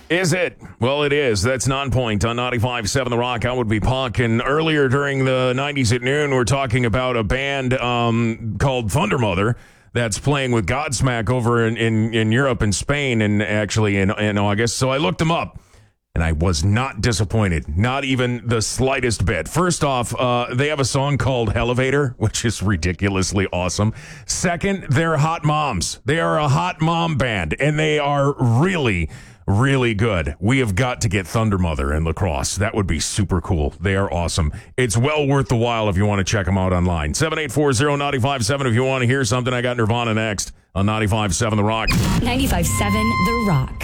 Is it? Well, it is. That's Nonpoint on 95.7 The Rock. I would be Puck. And earlier during the 90s at noon, we're talking about a band called Thundermother that's playing with Godsmack over in Europe and Spain and actually in August. So I looked them up. And I was not disappointed, not even the slightest bit. First off, they have a song called Elevator, which is ridiculously awesome. Second, they're hot moms. They are a hot mom band, and they are really, really good. We have got to get Thundermother in La Crosse. That would be super cool. They are awesome. It's well worth the while if you want to check them out online. 7840957 if you want to hear something. I got Nirvana next on 95.7 The Rock. 95.7 The Rock.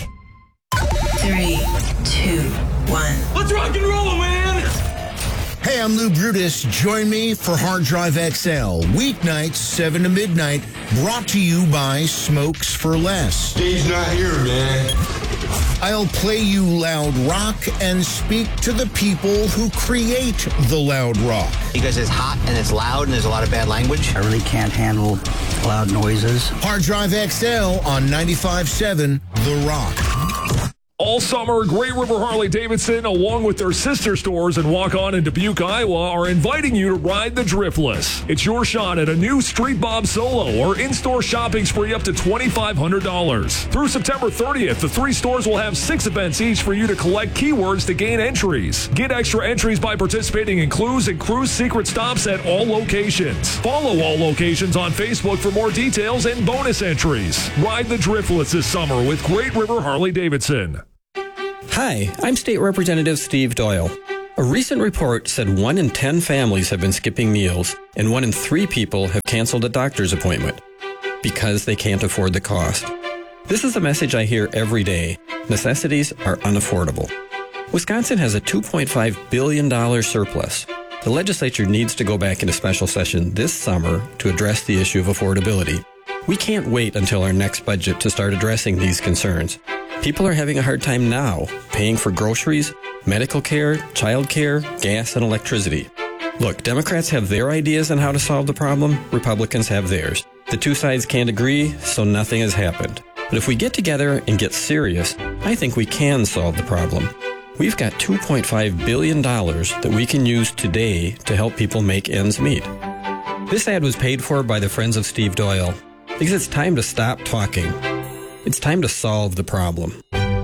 3, 2, 1. Let's rock and roll, man! Hey, I'm Lou Brutus. Join me for Hard Drive XL. Weeknights, 7 to midnight. Brought to you by Smokes for Less. Dave's not here, man. I'll play you loud rock and speak to the people who create the loud rock. Because it's hot and it's loud and there's a lot of bad language. I really can't handle loud noises. Hard Drive XL on 95.7 The Rock. All summer, Great River Harley-Davidson, along with their sister stores in Waukon and Dubuque, Iowa, are inviting you to ride the Driftless. It's your shot at a new Street Bob Solo or in-store shopping spree up to $2,500. Through September 30th, the 3 stores will have 6 events each for you to collect keywords to gain entries. Get extra entries by participating in clues and cruise secret stops at all locations. Follow all locations on Facebook for more details and bonus entries. Ride the Driftless this summer with Great River Harley-Davidson. Hi, I'm State Representative Steve Doyle. A recent report said 1 in 10 families have been skipping meals, and 1 in 3 people have canceled a doctor's appointment because they can't afford the cost. This is a message I hear every day. Necessities are unaffordable. Wisconsin has a $2.5 billion surplus. The legislature needs to go back into special session this summer to address the issue of affordability. We can't wait until our next budget to start addressing these concerns. People are having a hard time now paying for groceries, medical care, child care, gas, and electricity. Look, Democrats have their ideas on how to solve the problem. Republicans have theirs. The 2 sides can't agree, so nothing has happened. But if we get together and get serious, I think we can solve the problem. We've got $2.5 billion that we can use today to help people make ends meet. This ad was paid for by the Friends of Steve Doyle because it's time to stop talking. It's time to solve the problem.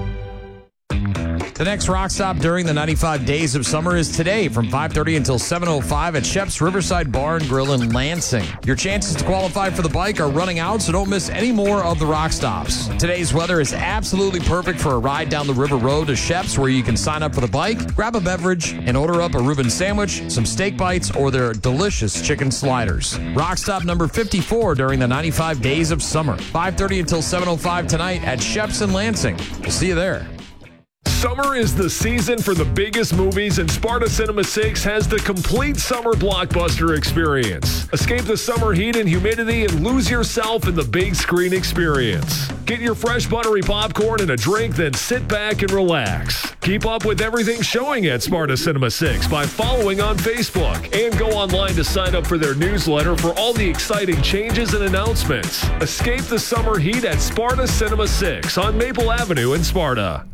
The next rock stop during the 95 days of summer is today from 5:30 until 7:05 at Shep's Riverside Bar and Grill in Lansing. Your chances to qualify for the bike are running out, so don't miss any more of the rock stops. Today's weather is absolutely perfect for a ride down the River Road to Shep's, where you can sign up for the bike, grab a beverage, and order up a Reuben sandwich, some steak bites, or their delicious chicken sliders. Rock stop number 54 during the 95 days of summer. 5:30 until 7:05 tonight at Shep's in Lansing. We'll see you there. Summer is the season for the biggest movies, and Sparta Cinema 6 has the complete summer blockbuster experience. Escape the summer heat and humidity and lose yourself in the big screen experience. Get your fresh buttery popcorn and a drink, then sit back and relax. Keep up with everything showing at Sparta Cinema 6 by following on Facebook, and go online to sign up for their newsletter for all the exciting changes and announcements. Escape the summer heat at Sparta Cinema 6 on Maple Avenue in Sparta.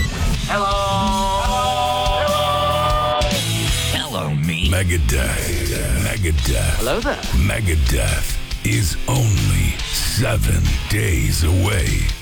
Hello, me. Megadeth. Hello there. Megadeth is only 7 days away.